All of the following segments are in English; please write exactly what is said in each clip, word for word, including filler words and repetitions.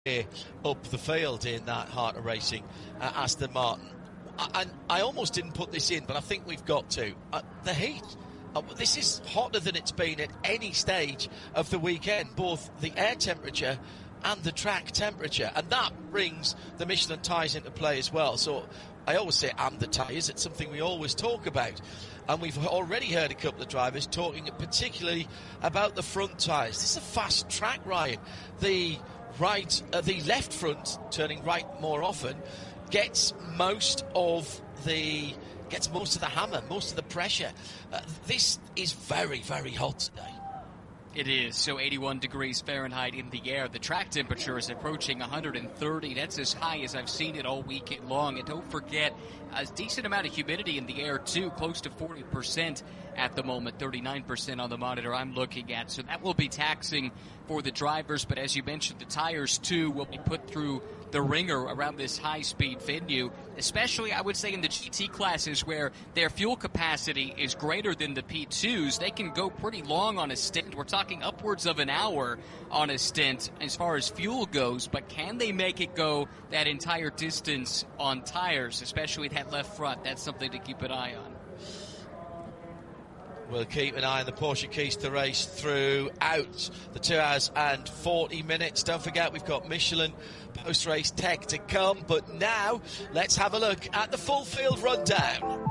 up the field in that Heart of Racing uh, Aston Martin. And I almost didn't put this in, but I think we've got to. Uh, the heat. Uh, this is hotter than it's been at any stage of the weekend, both the air temperature and the track temperature. And that brings the Michelin tyres into play as well. So I always say and the tyres. It's something we always talk about. And we've already heard a couple of drivers talking particularly about the front tyres. This is a fast track, Ryan. The right, uh, the left front, turning right more often, gets most of the gets most of the hammer, most of the pressure. Uh, this is very, very hot today. It is. So eighty-one degrees Fahrenheit in the air. The track temperature is approaching one hundred thirty. That's as high as I've seen it all weekend long. And don't forget, a decent amount of humidity in the air, too, close to forty percent at the moment, thirty-nine percent on the monitor I'm looking at. So that will be taxing for the drivers. But as you mentioned, the tires, too, will be put through the ringer around this high-speed venue, especially, I would say, in the G T classes where their fuel capacity is greater than the P twos. They can go pretty long on a stint. We're talking upwards of an hour on a stint as far as fuel goes, but can they make it go that entire distance on tires, especially that left front? That's something to keep an eye on. We'll keep an eye on the Porsche Keys to Race throughout the two hours and forty minutes. Don't forget, we've got Michelin post-race tech to come. But now, let's have a look at the full field rundown.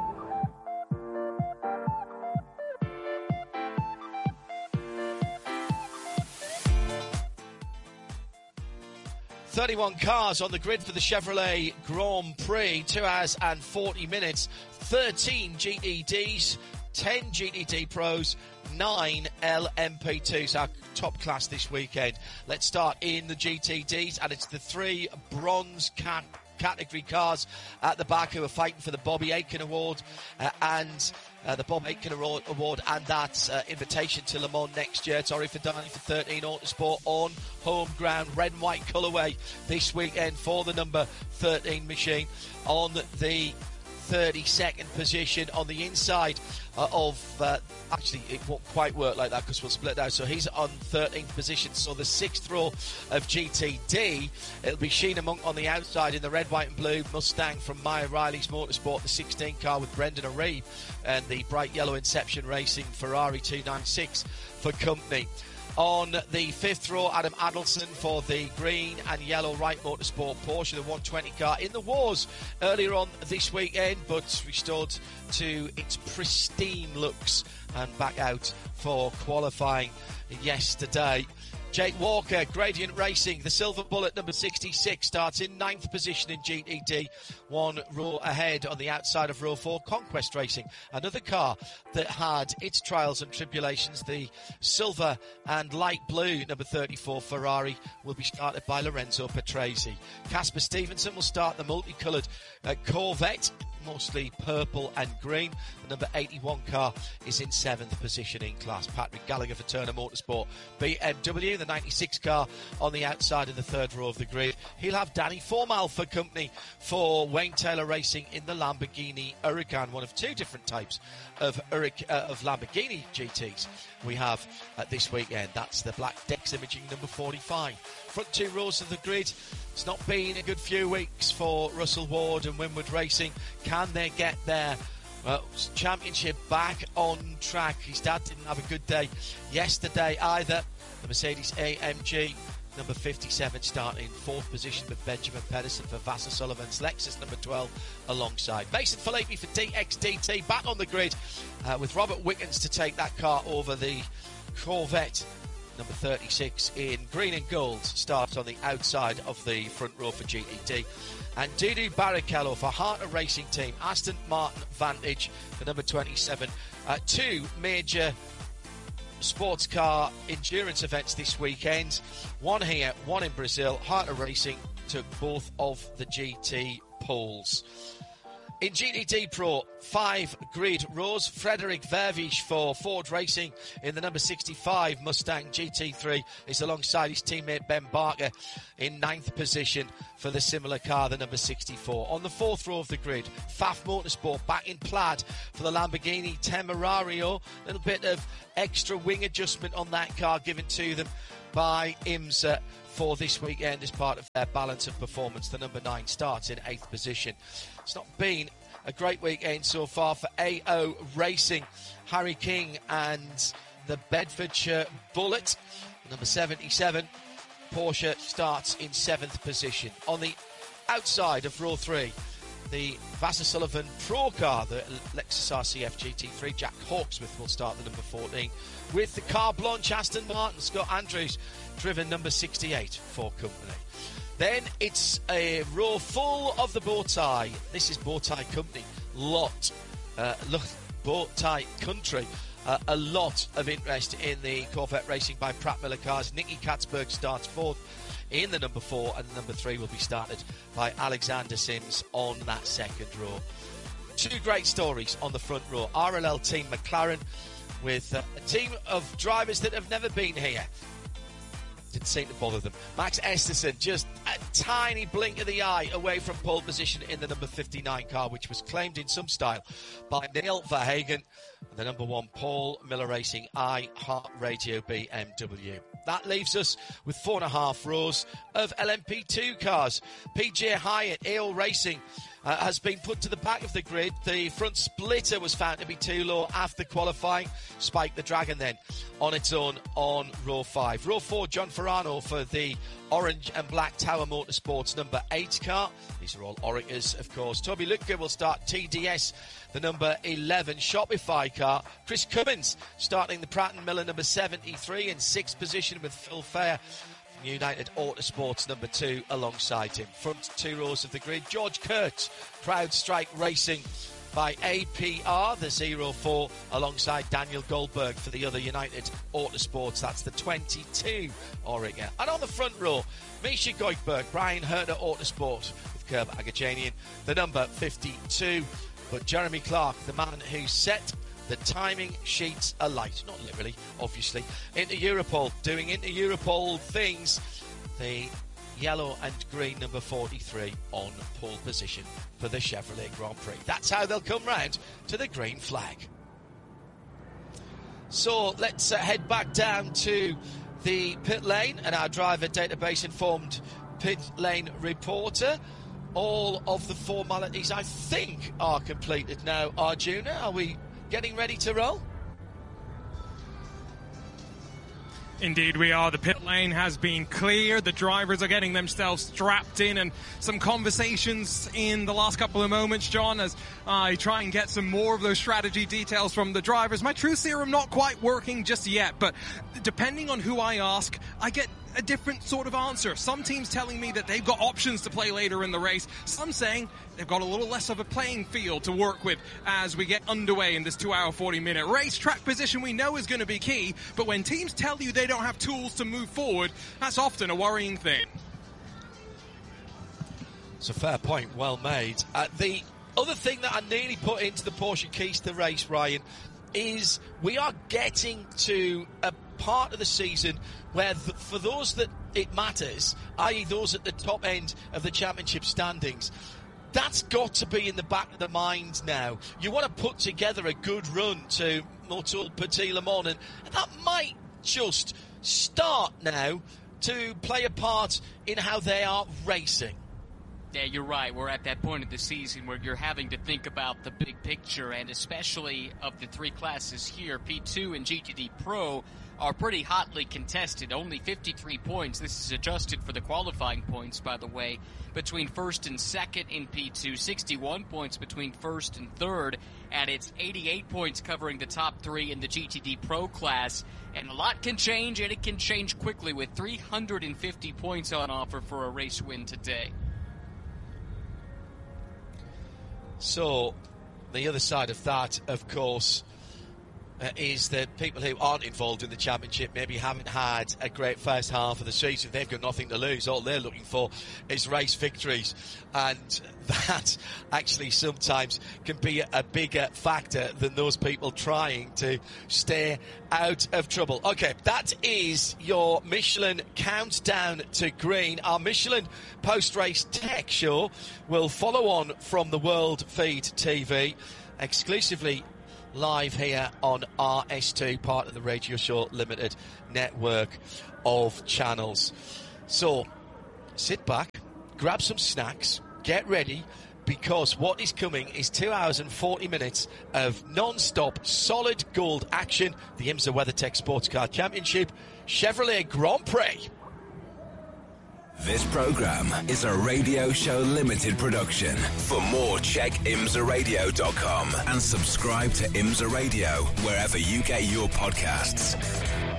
thirty-one cars on the grid for the Chevrolet Grand Prix. two hours and forty minutes. thirteen G T Ds. ten G T D Pros, nine L M P twos, our top class this weekend. Let's start in the G T Ds, and it's the three bronze cat category cars at the back who are fighting for the Bobby Aitken Award uh, and uh, the Bob Aitken Award and that uh, invitation to Le Mans next year. Torrey Fidani for thirteen Autosport on home ground, red and white colourway this weekend for the number thirteen machine. On the thirty-second position on the inside uh, of uh, actually it won't quite work like that because we'll split out, so he's on thirteenth position. So the sixth row of G T D, it'll be Sheena Monk on the outside in the red, white and blue Mustang from Maya Riley's Motorsport, the sixteen car with Brendan O'Reilly, and the bright yellow Inception Racing Ferrari two ninety-six for company. On the fifth row, Adam Adelson for the green and yellow Wright Motorsport Porsche, the one twenty car in the wars earlier on this weekend, but restored to its pristine looks and back out for qualifying yesterday. Jake Walker, Gradient Racing, the Silver Bullet number sixty-six, starts in ninth position in G T D, one row ahead on the outside of row four. Conquest Racing, another car that had its trials and tribulations. The silver and light blue number thirty-four Ferrari will be started by Lorenzo Patrese. Casper Stevenson will start the multicoloured uh, Corvette, mostly purple and green. The number eighty-one car is in seventh position in class. Patrick Gallagher for Turner Motorsport. B M W, the ninety-six car on the outside of the third row of the grid. He'll have Danny Formal for company for Wayne Taylor Racing in the Lamborghini Huracan, one of two different types of, Hurac- uh, of Lamborghini G Ts we have uh, this weekend. That's the Black Dex Imaging number forty-five. Front two rows of the grid. It's not been a good few weeks for Russell Ward and Winward Racing. Can they get their uh, championship back on track? His dad didn't have a good day yesterday either. The Mercedes A M G number fifty-seven starting in fourth position with Benjamin Pedersen for Vassar Sullivan's Lexus number twelve alongside. Mason Filippi for D X D T back on the grid uh, with Robert Wickens to take that car over the Corvette number thirty-six in green and gold, starts on the outside of the front row for G T D. And Dudu Barrichello for Heart of Racing Team, Aston Martin Vantage, the number twenty-seven. Uh, two major sports car endurance events this weekend. One here, one in Brazil. Heart of Racing took both of the G T poles. In G T D Pro, five grid rows. Frederick Vervisch for Ford Racing in the number sixty-five Mustang G T three is alongside his teammate Ben Barker in ninth position for the similar car, the number sixty-four. On the fourth row of the grid, F A F Motorsport back in plaid for the Lamborghini Temerario. A little bit of extra wing adjustment on that car given to them by IMSA for this weekend as part of their balance of performance. The number nine starts in eighth position. It's not been a great weekend so far for A O Racing. Harry King and the Bedfordshire Bullet. Number seventy-seven, Porsche starts in seventh position. On the outside of row three, the Vassar Sullivan Pro car, the Lexus R C F G T three, Jack Hawksworth will start the number fourteen. With the car Blanche Aston Martin, Scott Andrews, driven number sixty-eight for company. Then it's a row full of the Bowtie. This is Bowtie Company. Lot, uh, Bowtie Country. Uh, a lot of interest in the Corvette Racing by Pratt Miller cars. Nicky Katzberg starts fourth in the number four, and the number three will be started by Alexander Sims on that second row. Two great stories on the front row. R L L Team McLaren with uh, a team of drivers that have never been here. Didn't seem to bother them. Max Esterson, just a tiny blink of the eye away from pole position in the number fifty-nine car, which was claimed in some style by Neil Verhagen. And the number one, Paul Miller Racing, iHeartRadio B M W. That leaves us with four and a half rows of L M P two cars. P J Hyatt, A O Racing, uh, has been put to the back of the grid. The front splitter was found to be too low after qualifying. Spike the Dragon then on its own on row five. Row four, John Ferrano for the Orange and Black Tower Motorsports number eight car. These are all Oreckers, of course. Toby Lütke will start T D S, the number eleven Shopify car. Chris Cummins starting the Pratt and Miller number seventy-three in sixth position with Phil Fair from United Autosports number two alongside him. Front two rows of the grid, George Kurtz, CrowdStrike Racing by A P R, the zero four, alongside Daniel Goldberg for the other United Autosports. That's the twenty-two Oregon. And on the front row, Misha Goikberg, Brian Herter Autosport with Kerb Agajanian, the number fifty-two. But Jeremy Clark, the man who set the timing sheets alight, not literally, obviously, into Europol, doing into Europol things, the yellow and green number forty-three on pole position for the Chevrolet Grand Prix. That's how they'll come round to the green flag. So let's uh, head back down to the pit lane and our driver database informed pit lane reporter. All of the formalities, I think, are completed now. Arjuna, are we getting ready to roll? Indeed we are. The pit lane has been cleared. The drivers are getting themselves strapped in, and some conversations in the last couple of moments, John, as I try and get some more of those strategy details from the drivers. My truth serum not quite working just yet, but depending on who I ask, I get a different sort of answer. Some teams telling me that they've got options to play later in the race. Some saying they've got a little less of a playing field to work with as we get underway in this two hour, forty minute race. Track position we know is going to be key, but when teams tell you they don't have tools to move forward, that's often a worrying thing. It's a fair point, well made. Uh, the other thing that I nearly put into the Porsche keys to race, Ryan, is we are getting to a part of the season where th- for those that it matters, that is those at the top end of the championship standings, that's got to be in the back of the mind now. You want to put together a good run to Motul Petit Le Mans, and that might just start now to play a part in how they are racing. Yeah, you're right. We're at that point of the season where you're having to think about the big picture, and especially of the three classes here, P two and G T D Pro are pretty hotly contested. Only fifty-three points. This is adjusted for the qualifying points, by the way, between first and second in P two. sixty-one points between first and third, and it's eighty-eight points covering the top three in the G T D Pro class. And a lot can change, and it can change quickly with three hundred fifty points on offer for a race win today. So, the other side of that, of course, uh, is that people who aren't involved in the championship maybe haven't had a great first half of the season. They've got nothing to lose. All they're looking for is race victories. And that actually sometimes can be a bigger factor than those people trying to stay out of trouble. Okay, that is your Michelin countdown to green. Our Michelin post-race tech show will follow on from the World Feed T V exclusively live here on R S two, part of the Radio Show Limited network of channels. So, sit back, grab some snacks, get ready, because what is coming is two hours and forty minutes of non-stop solid gold action. The IMSA WeatherTech Sports Car Championship, Chevrolet Grand Prix. This program is a Radio Show Limited production. For more, check imsa radio dot com and subscribe to IMSA Radio wherever you get your podcasts.